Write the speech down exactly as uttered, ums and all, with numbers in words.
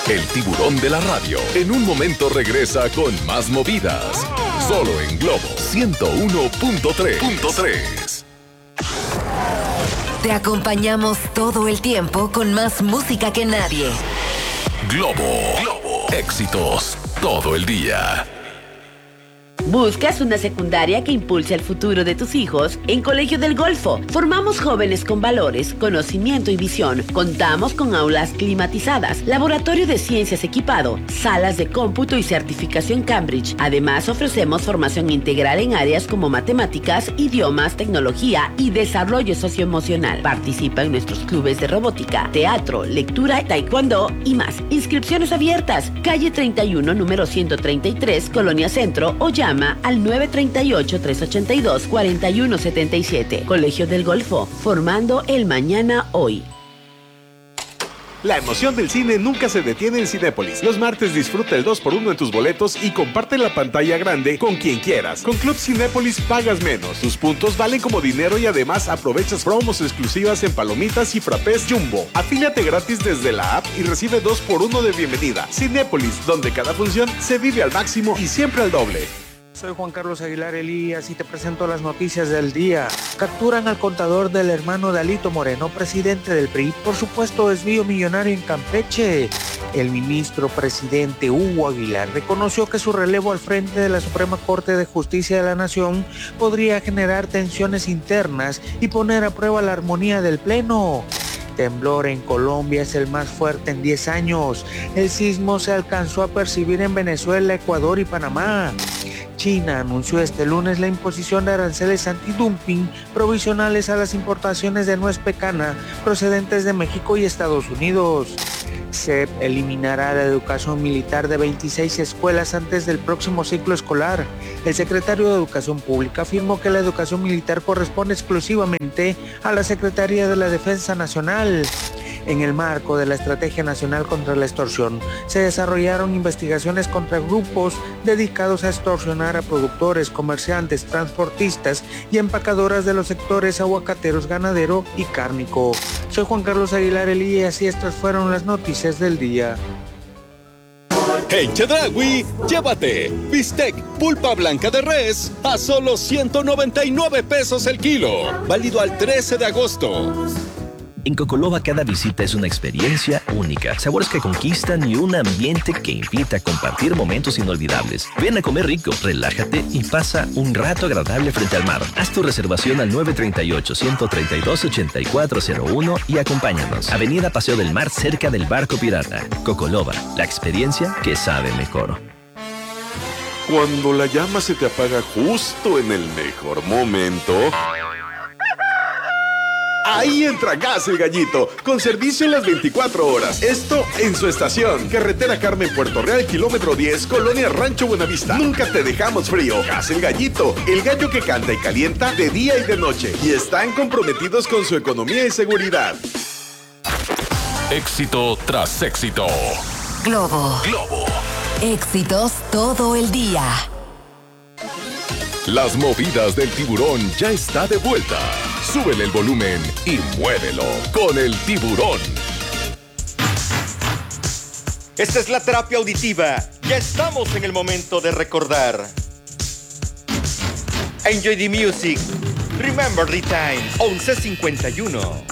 El tiburón de la radio. En un momento regresa con más movidas. Solo en Globo ciento uno punto tres. Te acompañamos todo el tiempo con más música que nadie. Globo. Globo. Éxitos todo el día. ¿Buscas una secundaria que impulse el futuro de tus hijos? En Colegio del Golfo formamos jóvenes con valores, conocimiento y visión. Contamos con aulas climatizadas, laboratorio de ciencias equipado, salas de cómputo y certificación Cambridge. Además, ofrecemos formación integral en áreas como matemáticas, idiomas, tecnología y desarrollo socioemocional. Participa en nuestros clubes de robótica, teatro, lectura, taekwondo y más. Inscripciones abiertas. Calle treinta y uno, número ciento treinta y tres, Colonia Centro, o llama al nueve tres ocho, tres ocho dos, cuatro uno siete siete. Colegio del Golfo, formando el mañana hoy. La emoción del cine nunca se detiene en Cinépolis. Los martes disfruta el dos por uno en tus boletos y comparte la pantalla grande con quien quieras. Con Club Cinépolis pagas menos. Tus puntos valen como dinero y además aprovechas promos exclusivas en palomitas y frappés Jumbo. Afíliate gratis desde la app y recibe dos por uno de bienvenida. Cinépolis, donde cada función se vive al máximo y siempre al doble. Soy Juan Carlos Aguilar Elías y te presento las noticias del día. Capturan al contador del hermano de Alito Moreno, presidente del P R I, por supuesto desvío millonario en Campeche. El ministro presidente Hugo Aguilar reconoció que su relevo al frente de la Suprema Corte de Justicia de la Nación podría generar tensiones internas y poner a prueba la armonía del Pleno. Temblor en Colombia es el más fuerte en diez años. El sismo se alcanzó a percibir en Venezuela, Ecuador y Panamá. China anunció este lunes la imposición de aranceles antidumping provisionales a las importaciones de nuez pecana procedentes de México y Estados Unidos. C E P eliminará la educación militar de veintiséis escuelas antes del próximo ciclo escolar. El secretario de Educación Pública afirmó que la educación militar corresponde exclusivamente a la Secretaría de la Defensa Nacional. En el marco de la Estrategia Nacional contra la Extorsión, se desarrollaron investigaciones contra grupos dedicados a extorsionar a productores, comerciantes, transportistas y empacadoras de los sectores aguacateros, ganadero y cárnico. Soy Juan Carlos Aguilar Elías y estas fueron las noticias del día. En Chedraui, llévate bistec pulpa blanca de res a solo ciento noventa y nueve pesos el kilo, válido al trece de agosto. En Cocoloba cada visita es una experiencia única, sabores que conquistan y un ambiente que invita a compartir momentos inolvidables. Ven a comer rico, relájate y pasa un rato agradable frente al mar. Haz tu reservación al nueve tres ocho, uno tres dos, ocho cuatro cero uno y acompáñanos. Avenida Paseo del Mar, cerca del Barco Pirata. Cocoloba, la experiencia que sabe mejor. Cuando la llama se te apaga justo en el mejor momento, ahí entra Gas El Gallito, con servicio en las veinticuatro horas. Esto en su estación. Carretera Carmen, Puerto Real, kilómetro diez, Colonia Rancho Buenavista. Nunca te dejamos frío. Gas El Gallito, el gallo que canta y calienta de día y de noche. Y están comprometidos con su economía y seguridad. Éxito tras éxito. Globo. Globo. Éxitos todo el día. Las movidas del tiburón ya está de vuelta. Súbele el volumen y muévelo con el tiburón. Esta es la terapia auditiva. Ya estamos en el momento de recordar. Enjoy the music. Remember the time. once cincuenta y uno.